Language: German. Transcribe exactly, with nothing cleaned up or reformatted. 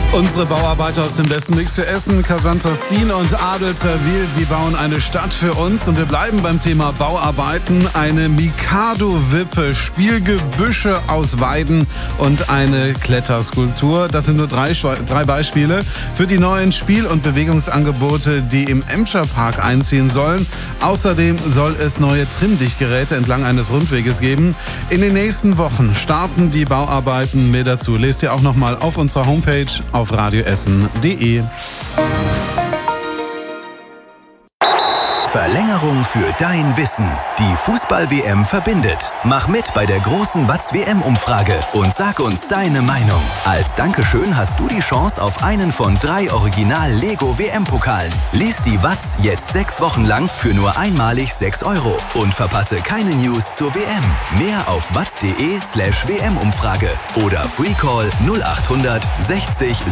Unsere Bauarbeiter aus dem besten Mix für Essen, Cassandra Steen und Adel Tawil, sie bauen eine Stadt für uns und wir bleiben beim Thema Bauarbeiten. Eine Mikado-Wippe, Spielgebüsche aus Weiden und eine Kletterskulptur. Das sind nur drei, drei Beispiele für die neuen Spiel- und Bewegungsangebote, die im Emscher Park einziehen sollen. Außerdem soll es neue Trimmdichtgeräte entlang eines Rundweges geben. In den nächsten Wochen starten die Bauarbeiten. Mehr dazu lest ihr auch nochmal auf unserer Homepage auf radioessen punkt de. Verlängerung für dein Wissen. Die Fußball-W M verbindet. Mach mit bei der großen Watz-W M-Umfrage und sag uns deine Meinung. Als Dankeschön hast du die Chance auf einen von drei Original-Lego-W M-Pokalen. Lies die Watz jetzt sechs Wochen lang für nur einmalig sechs Euro und verpasse keine News zur W M. Mehr auf watz punkt de slash W M-Umfrage oder Freecall null acht hundert sechzig